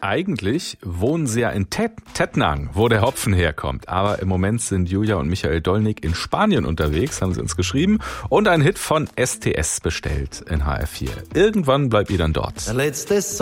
Eigentlich wohnen sie ja in Tettnang, wo der Hopfen herkommt. Aber im Moment sind Julia und Michael Dollnick in Spanien unterwegs, haben sie uns geschrieben, und einen Hit von STS bestellt in HR4. Irgendwann bleibt ihr dann dort. Der letzte